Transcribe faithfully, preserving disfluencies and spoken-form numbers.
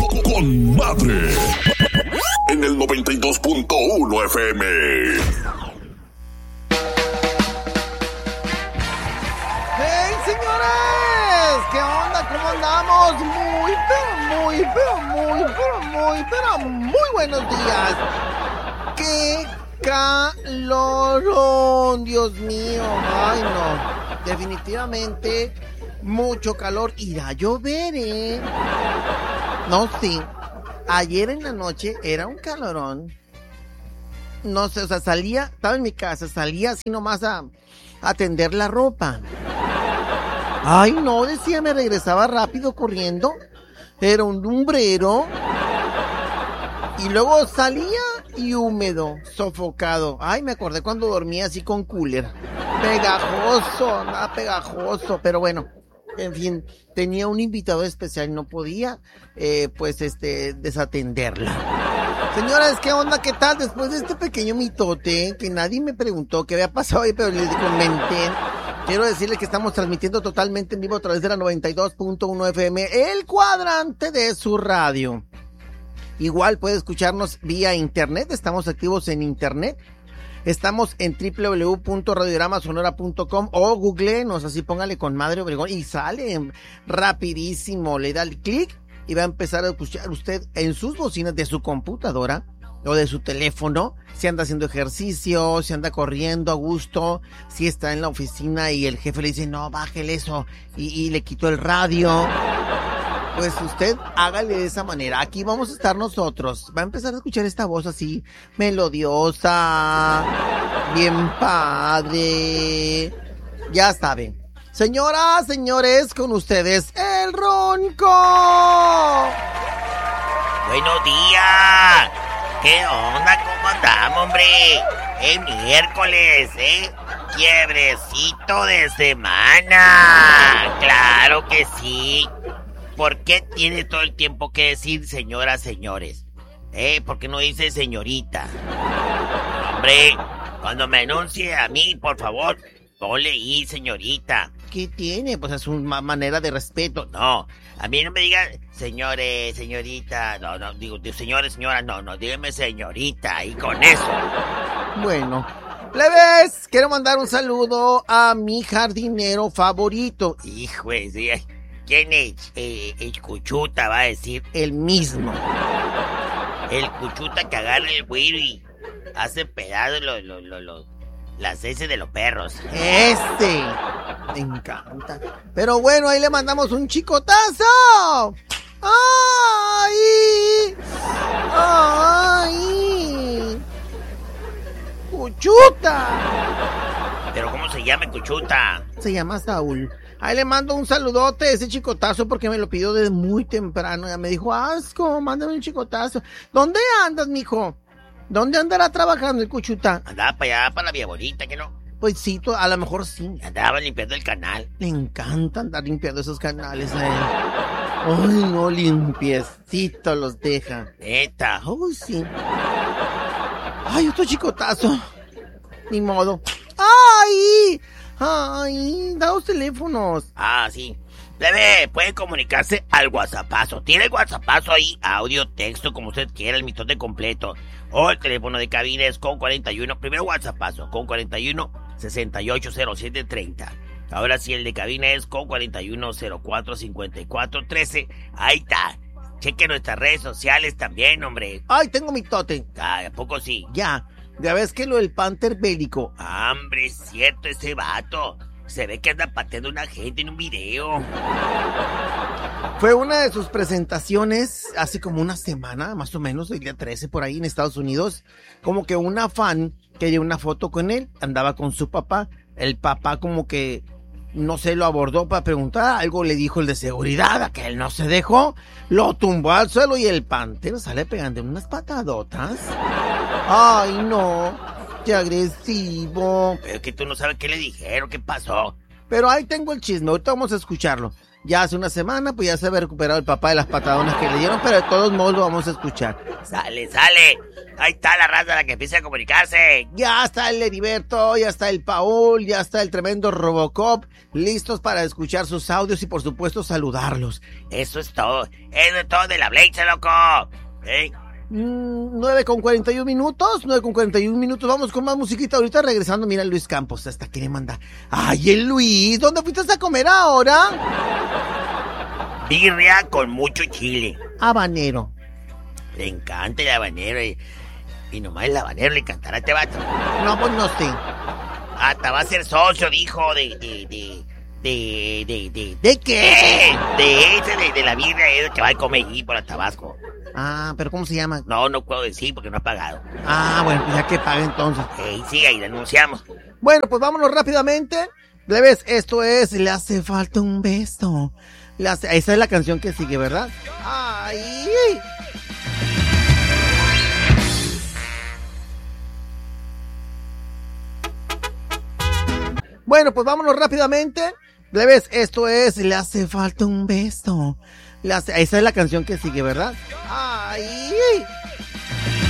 con madre en el noventa y dos punto uno F M. ¡Hey, señores! ¿Qué onda? ¿Cómo andamos? Muy, pero muy, pero muy, pero muy, pero muy buenos días. ¡Qué calorón! Dios mío. Ay, no. Definitivamente mucho calor. Irá a llover, ¿eh? No, sí. Ayer en la noche era un calorón. No sé, o sea, salía, estaba en mi casa, salía así nomás a, a tender la ropa. Ay, no, decía, me regresaba rápido corriendo. Era un lumbrero. Y luego salía y húmedo, sofocado. Ay, me acordé cuando dormía así con cooler. Pegajoso, nada pegajoso, pero bueno. En fin, tenía un invitado especial y no podía, eh, pues, este, desatenderla. Señores, ¿qué onda? ¿Qué tal? Después de este pequeño mitote, que nadie me preguntó qué había pasado hoy, pero les comenté, quiero decirles que estamos transmitiendo totalmente en vivo a través de la noventa y dos punto uno F M, el cuadrante de su radio. Igual puede escucharnos vía internet, estamos activos en internet. Estamos en doble u doble u doble u punto radiograma sonora punto com o googleenos, así póngale con Madre Obregón y sale rapidísimo, le da el clic y va a empezar a escuchar usted en sus bocinas de su computadora o de su teléfono, si anda haciendo ejercicio, si anda corriendo a gusto, si está en la oficina y el jefe le dice, no, bájale eso, y, y le quitó el radio. Pues usted hágale de esa manera. Aquí vamos a estar nosotros. Va a empezar a escuchar esta voz así, melodiosa, bien padre. Ya saben. Señoras, señores, con ustedes, el Ronco. Buenos días. ¿Qué onda? ¿Cómo andamos, hombre? Es miércoles, ¿eh? Quiebrecito de semana. Claro que sí. ¿Por qué tiene todo el tiempo que decir señoras, señores? ¿Eh? ¿Por qué no dice señorita? Hombre, cuando me anuncie a mí, por favor, ponle ahí señorita. ¿Qué tiene? Pues es una manera de respeto. No, a mí no me digan señores, señorita. No, no, digo, señores, señoras, no, no, dígame señorita, y con eso. Bueno, plebes, quiero mandar un saludo a mi jardinero favorito. Hijo de... Sí, ¿quién es? Eh, el Cuchuta, va a decir. El mismo. El Cuchuta que agarra el güiro y hace pedazos los, los, los, los, las heces de los perros. Este. Me encanta. Pero bueno, ahí le mandamos un chicotazo. ¡Ay! ¡Ay! ¡Cuchuta! ¿Pero cómo se llama Cuchuta? Se llama Saúl. Ahí le mando un saludote, ese chicotazo, porque me lo pidió desde muy temprano. Ya me dijo, asco, mándame un chicotazo. ¿Dónde andas, mijo? ¿Dónde andará trabajando el Cuchuta? Andaba para allá, para la Vía Bonita, ¿que no? Pues sí, a lo mejor sí. Andaba limpiando el canal. Le encanta andar limpiando esos canales a él. Ay, no, limpiecito los deja. Neta. Uy, sí. Ay, otro chicotazo. Ni modo. ¡Ay! ¡Ay! Da los teléfonos. Ah, sí. Debe, pueden comunicarse al WhatsAppazo. Tiene el WhatsAppazo ahí, audio, texto, como usted quiera, el mitote completo. O el teléfono de cabina es con cuarenta y uno, primero WhatsAppazo, con cuarenta y uno, sesenta y ocho cero siete treinta. Ahora sí, el de cabina es con cuarenta y uno, cero cuatro, cincuenta y cuatro trece. Ahí está. Cheque nuestras redes sociales también, hombre. Ay, tengo mitote. Ah, ¿a poco sí? Ya. Ya ves que lo del Panther bélico. Ah, hombre, es cierto, ese vato. Se ve que anda pateando a una gente en un video. Fue una de sus presentaciones hace como una semana, más o menos, el día trece por ahí en Estados Unidos. Como que una fan quería una foto con él, andaba con su papá. El papá como que, no sé, lo abordó para preguntar. Algo le dijo el de seguridad, a que él no se dejó. Lo tumbó al suelo y el Panther sale pegando unas patadotas. Ay, no, qué agresivo. Pero es que tú no sabes qué le dijeron, qué pasó. Pero ahí tengo el chisme, ahorita vamos a escucharlo. Ya hace una semana, pues ya se había recuperado el papá de las patadonas que le dieron, pero de todos modos lo vamos a escuchar. Sale, sale. Ahí está la raza la que empieza a comunicarse. Ya está el Heriberto, ya está el Paul, ya está el tremendo Robocop, listos para escuchar sus audios y por supuesto saludarlos. Eso es todo. Eso es todo de la Blaze, loco. ¿Eh? Mm, nueve con cuarenta y un minutos, nueve con cuarenta y un minutos, vamos con más musiquita. Ahorita regresando, mira Luis Campos, hasta que le manda. Ay, el Luis, ¿dónde fuiste a comer ahora? Birria con mucho chile. Habanero. Le encanta el habanero y, y nomás el habanero le encantará a este vato. No, pues no sé. Hasta va a ser socio, dijo, de, de, de, de, de, de, ¿De qué? de ese, de, de la birria ese que va a comer ahí por el Tabasco. Ah, pero ¿cómo se llama? No, no puedo decir porque no ha pagado. Ah, bueno, pues ya que pague entonces. Hey, sí, ahí denunciamos. Bueno, pues vámonos rápidamente. Plebes, esto es Le hace falta un beso. Le hace... Esa es la canción que sigue, ¿verdad? ¡Ay! Bueno, pues vámonos rápidamente. Plebes, esto es Le hace falta un beso. Le hace... Esa es la canción que sigue, ¿verdad? ¡Ay!